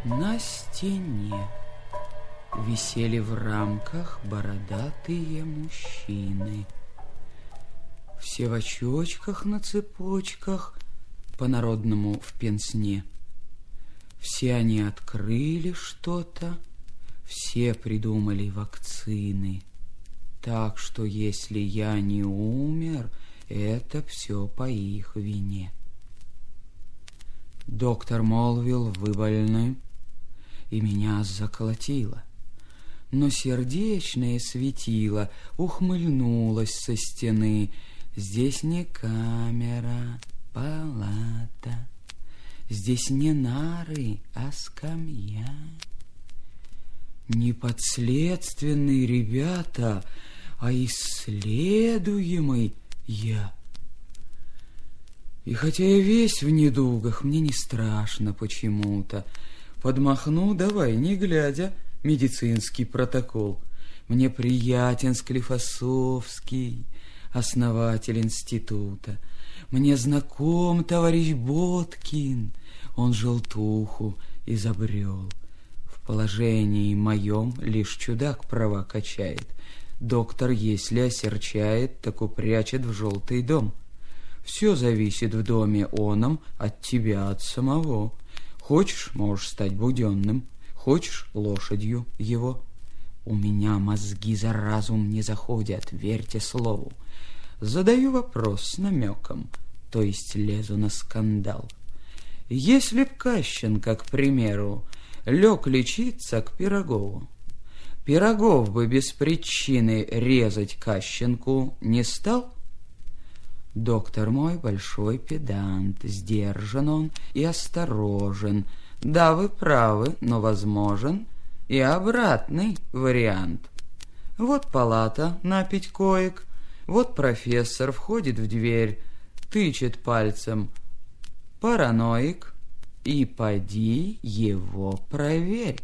На стене висели в рамках бородатые мужчины. Все в очочках на цепочках, по-народному в пенсне. Все они открыли что-то, все придумали вакцины. Так что если я не умер, это все по их вине. Доктор молвил: вы больны, и меня заколотило. Но сердечное светило ухмыльнулось со стены. Здесь не камера, палата, здесь не нары, а скамья. Не подследственный, ребята, а исследуемый я. И хотя я весь в недугах, мне не страшно почему-то. Подмахну, давай, не глядя, медицинский протокол. Мне приятен Склифосовский, основатель института. Мне знаком товарищ Боткин, он желтуху изобрел. В положении моем лишь чудак права качает. Доктор, если осерчает, так упрячет в желтый дом. Все зависит в доме оном от тебя, от самого. Хочешь, можешь стать буденным, хочешь, лошадью его. У меня мозги за разум не заходят, верьте слову. Задаю вопрос с намеком, то есть лезу на скандал. Если б Кащенко, к примеру, лег лечиться к Пирогову, Пирогов бы без причины резать Кащенку не стал? Доктор мой большой педант, сдержан он и осторожен. Да, вы правы, но возможен и обратный вариант. Вот палата на 5 коек, вот профессор входит в дверь, тычет пальцем: параноик, и поди его проверь.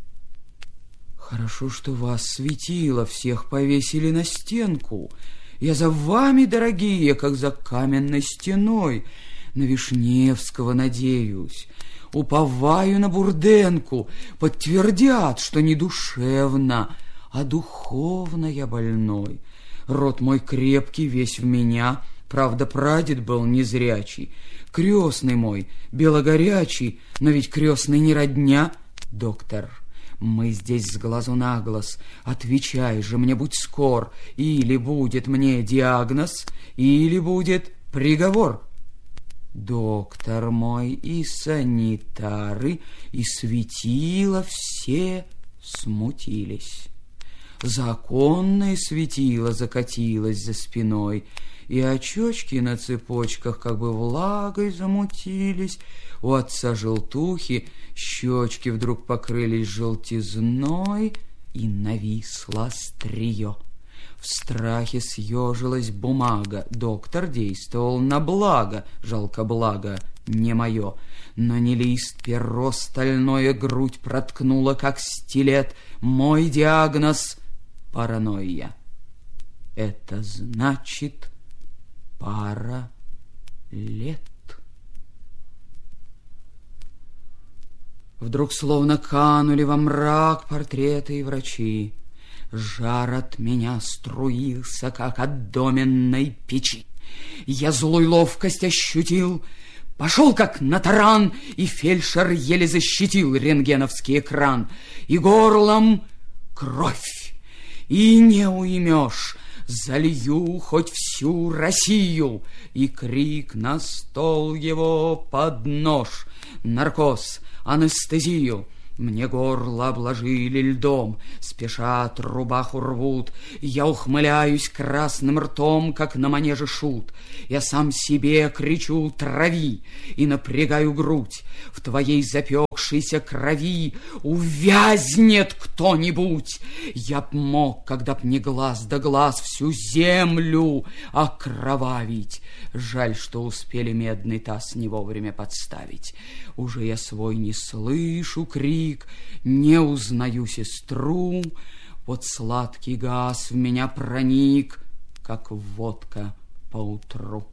Хорошо, что вас светило, всех повесили на стенку. Я за вами, дорогие, как за каменной стеной. На Вишневского надеюсь, уповаю на Бурденку. Подтвердят, что не душевно, а духовно я больной. Род мой крепкий, весь в меня, правда, прадед был незрячий. Крестный мой, белогорячий, но ведь крестный не родня. Доктор, мы здесь с глазу на глаз. Отвечай же мне, будь скор. Или будет мне диагноз, или будет приговор. Доктор мой, и санитары, и светила все смутились. Законное светило закатилось за спиной, и очечки на цепочках как бы влагой замутились. У отца желтухи щечки вдруг покрылись желтизной, и нависло острие. В страхе съежилась бумага. Доктор действовал на благо, жалко благо не мое. Но не лист, перо стальное грудь проткнуло, как стилет. Мой диагноз — паранойя. Это значит пара лет. Вдруг словно канули во мрак портреты и врачи. Жар от меня струился, как от доменной печи. Я злую ловкость ощутил, пошел как на таран, и фельдшер еле защитил рентгеновский экран. И горлом кровь, и не уймешь. Залью хоть всю Россию, и крик на стол его под нож. Наркоз, анестезию. Мне горло обложили льдом, спешат, рубаху рвут. Я ухмыляюсь красным ртом, как на манеже шут. Я сам себе кричу: трави, и напрягаю грудь. В твоей запекшейся крови увязнет кто-нибудь. Я б мог, когда б не глаз да глаз, всю землю окровавить. Жаль, что успели медный таз не вовремя подставить. Уже я свой не слышу крик, не узнаю сестру. Вот сладкий газ в меня проник, как водка поутру.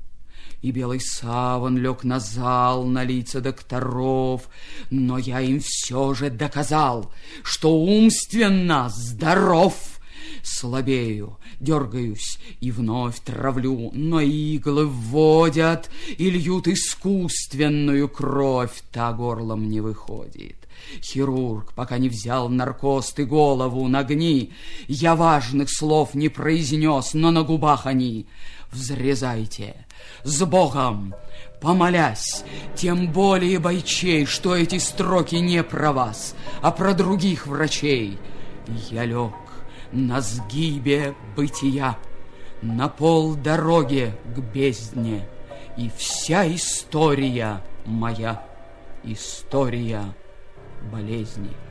и белый саван лег на зал, на лица докторов, но я им все же доказал, что умственно здоров. Слабею, дергаюсь и вновь травлю, но иглы вводят и льют искусственную кровь, та горлом не выходит. Хирург, пока не взял наркоз, ты голову нагни. Я важных слов не произнес, но на губах они. Взрезайте, с Богом, помолясь, тем более бойчей, что эти строки не про вас, а про других врачей. Я лег на сгибе бытия, на полдороге к бездне, и вся история моя, история болезни.